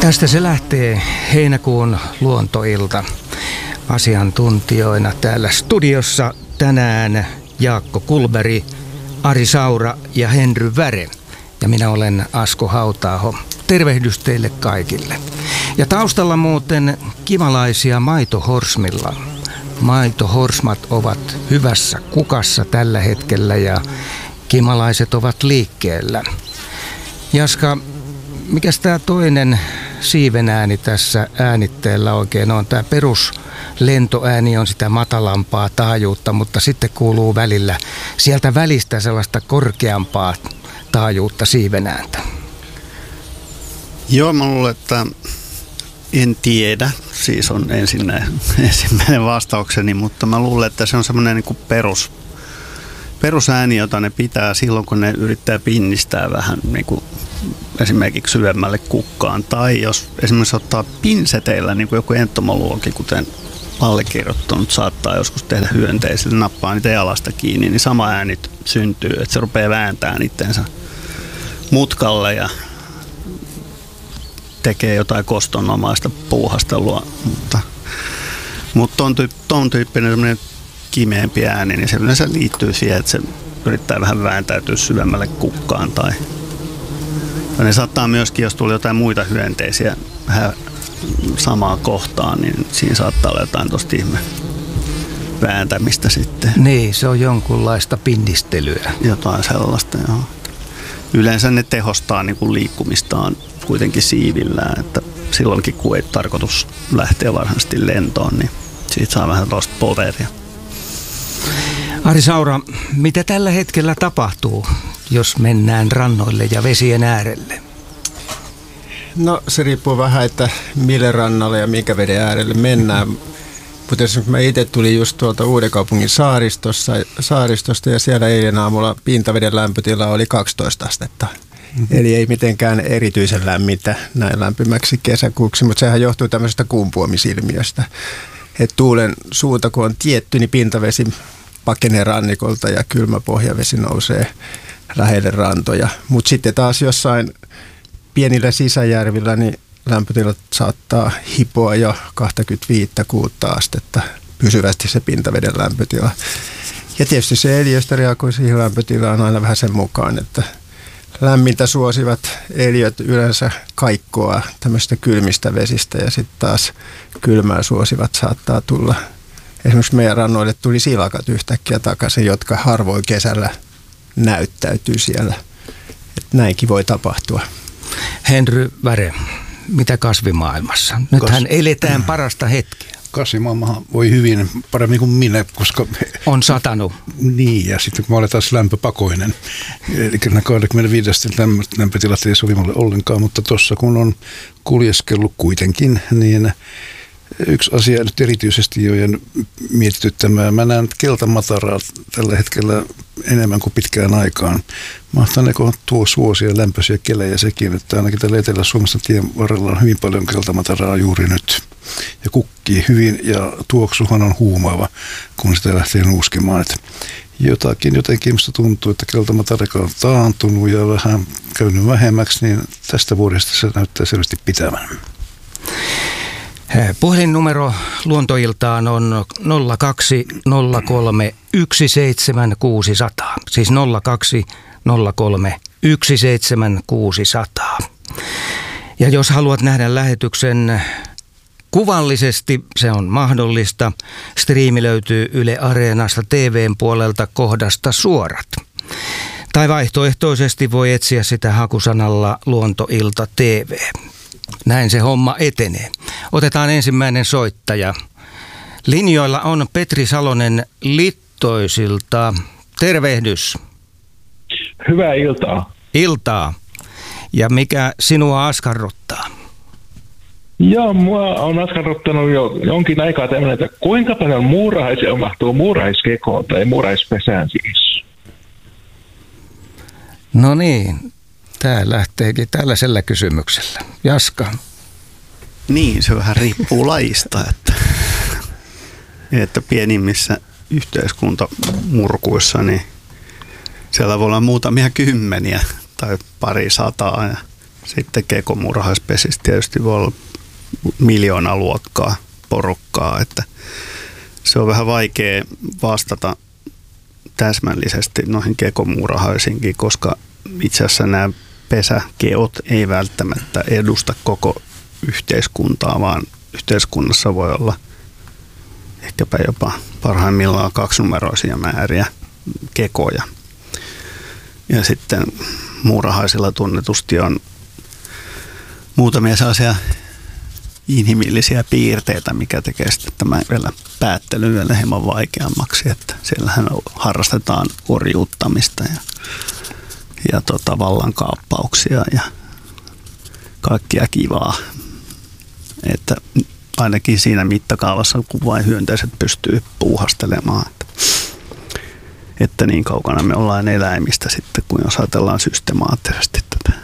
Tästä se lähtee heinäkuun luontoilta. Asiantuntijoina täällä studiossa tänään Jaakko Kulberi, Ari Saura ja Henry Väre. Ja minä olen Asko Hauta-aho. Tervehdys teille kaikille. Ja taustalla muuten kivalaisia maitohorsmilla. Maitohorsmat ovat hyvässä kukassa tällä hetkellä ja kimalaiset ovat liikkeellä. Jaska, mikäs tämä toinen siivenääni tässä äänitteellä oikein on? Tämä peruslentoääni on sitä matalampaa taajuutta, mutta sitten kuuluu välillä sieltä välistä sellaista korkeampaa taajuutta siivenääntä. Joo, mä luulen, että en tiedä, siis on ensimmäinen vastaukseni, mutta mä luulen, että se on semmoinen niin kuin perusääni, jota ne pitää silloin, kun ne yrittää pinnistää vähän niin kuin esimerkiksi syvemmälle kukkaan. Tai jos esimerkiksi ottaa pinseteillä, niin kuin joku entomologi, kuten allekirjoittanut, saattaa joskus tehdä hyönteisille, nappaa niitä jalasta kiinni, niin sama ääni syntyy, että se rupeaa vääntämään itsensä mutkalle ja tekee jotain kostonomaista puuhastelua, mutta ton tyyppinen semmoinen kimeämpi ääni, niin se yleensä liittyy siihen, että se yrittää vähän vääntäytyä syvemmälle kukkaan tai ne saattaa myöskin, jos tulee jotain muita hyönteisiä vähän samaan kohtaan, niin siinä saattaa olla jotain tosta ihme vääntämistä sitten. Niin, se on jonkunlaista pinnistelyä. Jotain sellaista, joo. Yleensä ne tehostaa niin kuin liikkumistaan kuitenkin siivillään, että silloinkin kun ei tarkoitus lähteä varsinaisesti lentoon, niin siitä saa vähän tuosta poveria. Ari Saura, mitä tällä hetkellä tapahtuu, jos mennään rannoille ja vesien äärelle? No se riippuu vähän, että mille rannalle ja minkä veden äärelle mennään. Mutta jos mä itse tulin just tuolta Uudenkaupungin saaristosta ja siellä eilen aamulla pintaveden lämpötila oli 12 astetta. Eli ei mitenkään erityisen lämmintä näin lämpimäksi kesäkuuksi, mutta sehän johtuu tämmöisestä kumpuamisilmiöstä. Että tuulen suunta kun on tietty, niin pintavesi pakenee rannikolta ja kylmä pohjavesi nousee lähelle rantoja. Mutta sitten taas jossain pienillä sisäjärvillä niin lämpötilat saattaa hipoa jo 25-6 astetta pysyvästi se pintaveden lämpötila. Ja tietysti se eliöstä reagoi siihen lämpötilaan aina vähän sen mukaan, että lämmintä suosivat eliöt yleensä kaikkoa tämmöistä kylmistä vesistä ja sitten taas kylmää suosivat saattaa tulla. Esimerkiksi meidän rannoille tuli silakat yhtäkkiä takaisin, jotka harvoin kesällä näyttäytyy siellä. Et näinkin voi tapahtua. Henry Väre, mitä kasvimaailmassa? Nythän eletään parasta hetkeä. Kasvimaailmahan voi hyvin, paremmin kuin minä, koska on satanut. Niin, ja sitten kun mä olen taas lämpöpakoinen. Eli 25 lämpötilat ei sovi mulle ollenkaan, mutta tuossa kun on kuljeskellut kuitenkin, niin yksi asia nyt erityisesti jo mietityttämään. Mä näen keltamataraa tällä hetkellä enemmän kuin pitkään aikaan. Mahtaneeko tuo suosia lämpöisiä kelejä sekin, että ainakin tällä Etelä-Suomessa tien varrella on hyvin paljon keltamataraa juuri nyt. Ja kukkii hyvin ja tuoksuhan on huumaava, kun sitä lähtee nuuskemaan. Että jotenkin minusta tuntuu, että keltamatarika on taantunut ja vähän käynyt vähemmäksi, niin tästä vuodesta se näyttää selvästi pitävän. Puhelinnumero Luontoiltaan on 0203 17600, siis 0203 17600. Ja jos haluat nähdä lähetyksen kuvallisesti, se on mahdollista. Striimi löytyy Yle Areenasta TV:n puolelta kohdasta suorat. Tai vaihtoehtoisesti voi etsiä sitä hakusanalla Luontoilta TV. Näin se homma etenee. Otetaan ensimmäinen soittaja. Linjoilla on Petri Salonen Littoisilta. Tervehdys. Hyvää iltaa. Iltaa. Ja mikä sinua askarruttaa? Joo, mua on askarruttanut jo jonkin aikaa tämmöinen, että kuinka paljon muurahaisia mahtuu muurahaiskekoon tai muurahaispesään siis? No niin, tämä lähteekin tällaisella kysymyksellä. Jaska. Niin, se vähän riippuu lajista, että pienimmissä yhteiskuntamurkuissa, niin siellä voi olla muutamia kymmeniä tai pari sataa. Ja sitten kekomuurahaispesissä tietysti voi olla miljoonaluokkaa porukkaa, että se on vähän vaikea vastata täsmällisesti noihin kekomuurahaisiinkin, koska itse asiassa nämä pesäkeot ei välttämättä edusta koko yhteiskuntaa, vaan yhteiskunnassa voi olla ehkäpä jopa parhaimmillaan 2-numeroisia määriä kekoja. Ja sitten muurahaisilla tunnetusti on muutamia sellaisia inhimillisiä piirteitä, mikä tekee sitten tämän vielä päättelyn vielä hieman vaikeammaksi, että siellähän harrastetaan orjuuttamista ja vallankaappauksia ja kaikkia kivaa. Että ainakin siinä mittakaavassa, kun vain hyönteiset pystyy puuhastelemaan. Että niin kaukana me ollaan eläimistä sitten, kun jos ajatellaan systemaattisesti tätä.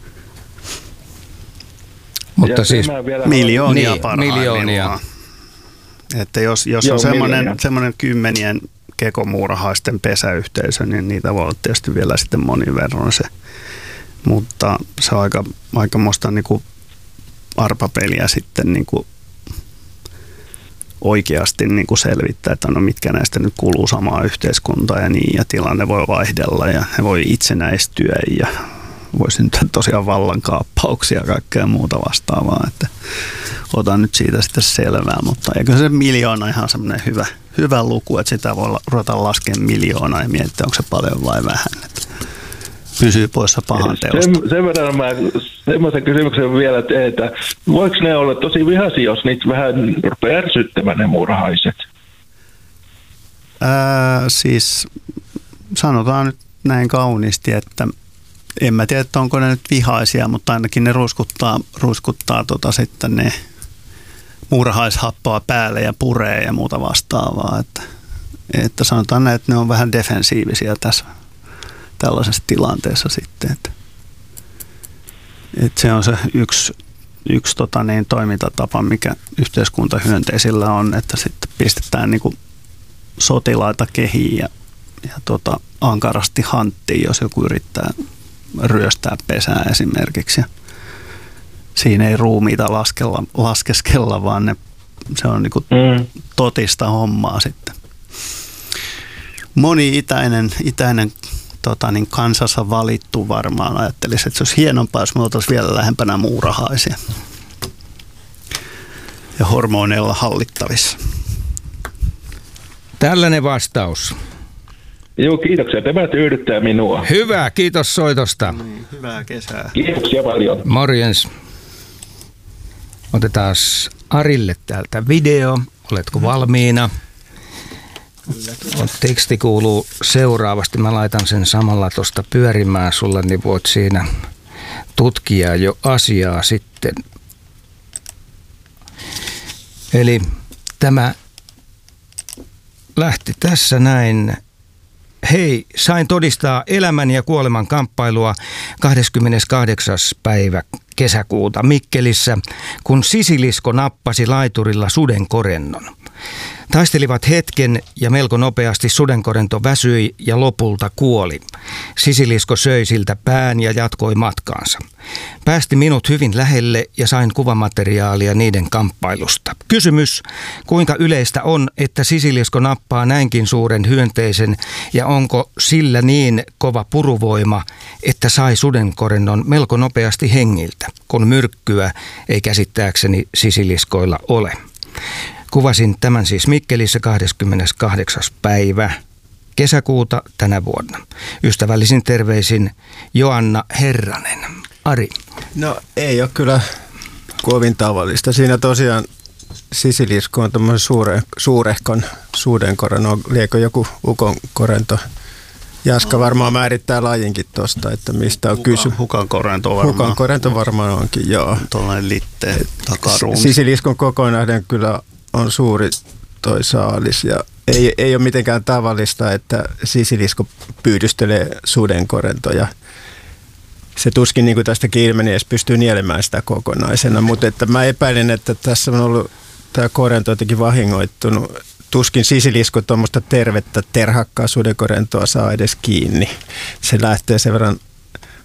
Mutta siis miljoonia niin, parhaimmillaan. Että jos on semmoinen 10 kekomuurahaisten pesäyhteisö, niin niitä voi olla tietysti vielä sitten monin verran se. Mutta se on aikamoista niinku arpapeliä sitten niinku oikeasti niinku selvittää, että no mitkä näistä nyt kuuluu samaan yhteiskuntaan ja niin, ja tilanne voi vaihdella ja he voi itsenäistyä ja voi syntyä tosiaan vallankaappauksia ja kaikkea muuta vastaavaa, että otan nyt siitä sitten selvää, mutta eikö se miljoona ihan semmoinen hyvä luku, että sitä voi ruveta laskemaan miljoonaa ja miettiä, onko se paljon vai vähän, että pysyy poissa pahan teosta. Sen verran mä semmoisen kysymyksen vielä teen, että voiko ne olla tosi vihaisia, jos niitä vähän rupeaa ärsyttämään ne muurahaiset? Siis sanotaan nyt näin kauniisti, että en mä tiedä, että onko ne nyt vihaisia, mutta ainakin ne ruiskuttaa sitten ne muurahaishappoa päälle ja puree ja muuta vastaavaa. Että sanotaan näin, että ne on vähän defensiivisiä tässä tällaisessa tilanteessa sitten. Että se on se yksi toimintatapa, mikä yhteiskuntahyönteisillä on, että sitten pistetään niinku sotilaita kehiin ja ankarasti hanttiin, jos joku yrittää ryöstää pesää esimerkiksi. Ja siinä ei ruumiita laskeskella, vaan se on niinku totista hommaa sitten. Moni itäinen kansassa valittu varmaan ajattelisi, että se olisi hienompaa, jos me oltaisiin vielä lähempänä muurahaisia ja hormoneilla hallittavissa. Tällainen vastaus. Joo, kiitoksia. Tämä tyydyttää minua. Hyvä, kiitos soitosta. Hyvää kesää. Kiitoksia paljon. Morjens. Otetaan Arille täältä video. Oletko valmiina? Teksti kuuluu seuraavasti. Mä laitan sen samalla tuosta pyörimään sulle, niin voit siinä tutkia jo asiaa sitten. Eli tämä lähti tässä näin. Hei, sain todistaa elämän ja kuoleman kamppailua 28. päivä kesäkuuta Mikkelissä, kun sisilisko nappasi laiturilla sudenkorennon. Taistelivat hetken ja melko nopeasti sudenkorento väsyi ja lopulta kuoli. Sisilisko söi siltä pään ja jatkoi matkaansa. Päästi minut hyvin lähelle ja sain kuvamateriaalia niiden kamppailusta. Kysymys, kuinka yleistä on, että sisilisko nappaa näinkin suuren hyönteisen ja onko sillä niin kova puruvoima, että sai sudenkorennon melko nopeasti hengiltä, kun myrkkyä ei käsittääkseni sisiliskoilla ole. Kuvasin tämän siis Mikkelissä 28. päivä kesäkuuta tänä vuonna. Ystävällisin terveisin Joanna Herranen. Ari. No ei ole kyllä kovin tavallista. Siinä tosiaan sisilisko on tämmöisen suurehkon sudenkorennon, liekö joku ukonkorento. Jaska varmaan määrittää lajinkin tuosta, että mistä on kyse. Hukankorento varmaan. Hukankorento varmaan onkin, joo. Tuollainen litteen takaruumi. Sisiliskon kokonainen kyllä on suuri toi saalis ja ei ole mitenkään tavallista, että sisilisko pyydystelee sudenkorentoja. Se tuskin niin kuin tästäkin ilmeni edes pystyy nielemään sitä kokonaisena, mutta että mä epäilen, että tässä on ollut tämä korento jotenkin vahingoittunut. Tuskin sisilisko tuommoista tervettä terhakkaa sudenkorentoa saa edes kiinni. Se lähtee sen verran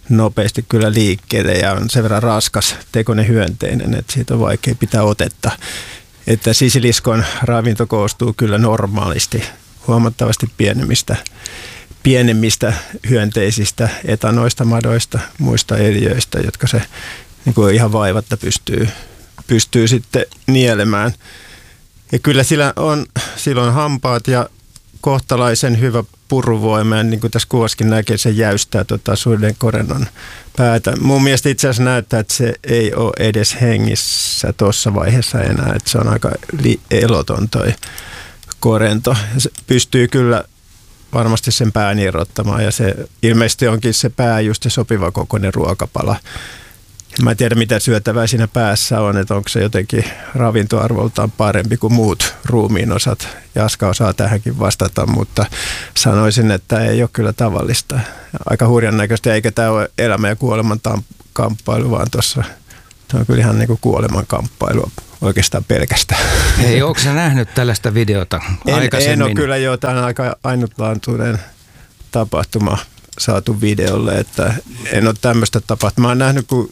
nopeasti kyllä liikkeelle ja on sen verran raskas tekoinen hyönteinen, että siitä on vaikea pitää otetta. Että sisiliskon ravinto koostuu kyllä normaalisti huomattavasti pienemmistä hyönteisistä, etanoista, madoista, muista eliöistä, jotka se niin kuin ihan vaivatta pystyy sitten nielemään. Ja kyllä silloin hampaat ja kohtalaisen hyvä puruvoima, ja niin kuin tässä kuvaskin näkee, se jäystää sudenkorennon päätä. Mun mielestä itse asiassa näyttää, että se ei ole edes hengissä tuossa vaiheessa enää, että se on aika eloton toi korento. Se pystyy kyllä varmasti sen pään irrottamaan, ja se ilmeisesti onkin se pää just se sopiva kokoinen ruokapala. Mä en tiedä, mitä syötävää siinä päässä on, että onko se jotenkin ravintoarvoltaan parempi kuin muut ruumiin osat. Jaska osaa tähänkin vastata, mutta sanoisin, että ei ole kyllä tavallista. Aika hurjan näköistä, eikä tämä ole elämän ja kuoleman kamppailu, vaan tuossa on kyllä ihan niin kuin kuoleman kamppailua oikeastaan pelkästään. Hei, onko sä nähnyt tällaista videota aikaisemmin? En ole kyllä jo, tämä on aika ainutlaatuinen tapahtuma saatu videolle, että en ole tämmöistä tapahtumaa. Mä oon nähnyt, kun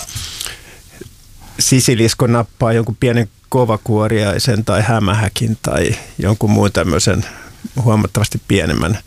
sisilisko nappaa jonkun pienen kovakuoriaisen tai hämähäkin tai jonkun muun tämmöisen huomattavasti pienemmän